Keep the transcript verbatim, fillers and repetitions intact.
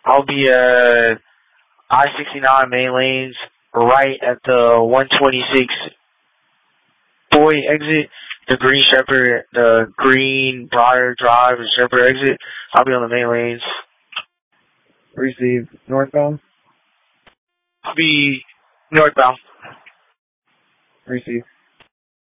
I'll be uh I sixty-nine main lanes, right at the one twenty-six Boy exit, the Green Shepherd, the Green Briar Drive, and Shepherd exit. I'll be on the main lanes. Receive. Northbound? I'll be northbound. Receive.